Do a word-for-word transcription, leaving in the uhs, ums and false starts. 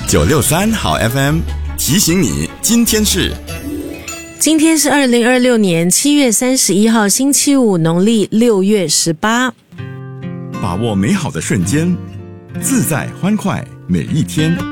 九六三好 F M 提醒你，今天是今天是二零二六年七月三十一号星期五，农历六月十八。 把握美好的瞬间，自在欢快每一天。